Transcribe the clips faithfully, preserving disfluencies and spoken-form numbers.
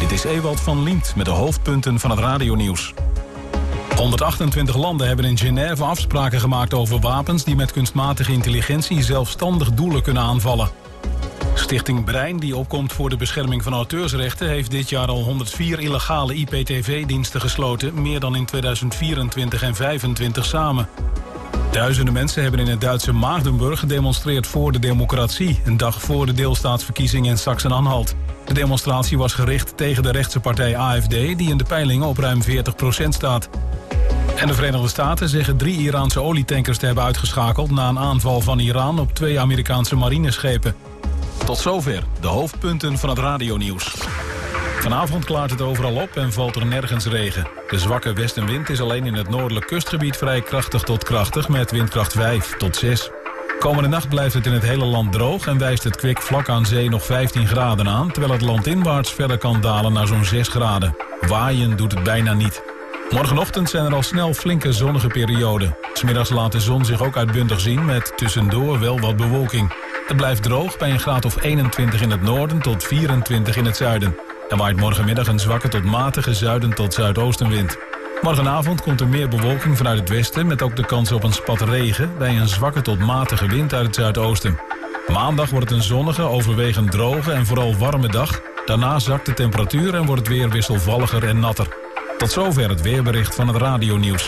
Dit is Ewald van Liemt met de hoofdpunten van het radionieuws. honderdachtentwintig landen hebben in Genève afspraken gemaakt over wapens die met kunstmatige intelligentie zelfstandig doelen kunnen aanvallen. Stichting Brein, die opkomt voor de bescherming van auteursrechten, heeft dit jaar al honderdvier illegale I P T V-diensten gesloten, meer dan in tweeduizend vierentwintig en vijfentwintig samen. Duizenden mensen hebben in het Duitse Maagdenburg gedemonstreerd voor de democratie, een dag voor de deelstaatsverkiezingen in Sachsen-Anhalt. De demonstratie was gericht tegen de rechtse partij A F D, die in de peilingen op ruim veertig procent staat. En de Verenigde Staten zeggen drie Iraanse olietankers te hebben uitgeschakeld na een aanval van Iran op twee Amerikaanse marineschepen. Tot zover de hoofdpunten van het radionieuws. Vanavond klaart het overal op en valt er nergens regen. De zwakke westenwind is alleen in het noordelijk kustgebied vrij krachtig tot krachtig met windkracht vijf tot zes. Komende nacht blijft het in het hele land droog en wijst het kwik vlak aan zee nog vijftien graden aan, terwijl het landinwaarts verder kan dalen naar zo'n zes graden. Waaien doet het bijna niet. Morgenochtend zijn er al snel flinke zonnige perioden. 's Middags laat de zon zich ook uitbundig zien met tussendoor wel wat bewolking. Het blijft droog bij een graad of eenentwintig in het noorden tot vierentwintig in het zuiden. Er waait morgenmiddag een zwakke tot matige zuiden tot zuidoostenwind. Morgenavond komt er meer bewolking vanuit het westen met ook de kans op een spat regen bij een zwakke tot matige wind uit het zuidoosten. Maandag wordt het een zonnige, overwegend droge en vooral warme dag. Daarna zakt de temperatuur en wordt het weer wisselvalliger en natter. Tot zover het weerbericht van het radionieuws.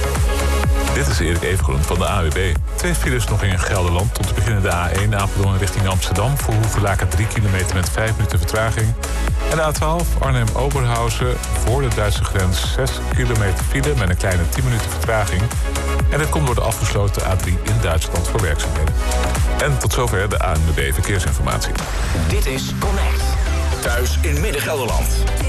Dit is Erik Evengroen van de A W B. Twee files nog in Gelderland. Om te beginnen de A één Apeldoorn richting Amsterdam. Voor Hoevelaken drie kilometer met vijf minuten vertraging. En de A twaalf Arnhem-Oberhausen voor de Duitse grens zes kilometer file met een kleine tien minuten vertraging. En dit komt door de afgesloten A drie in Duitsland voor werkzaamheden. En tot zover de A N W B Verkeersinformatie. Dit is Connect. Thuis in Midden-Gelderland.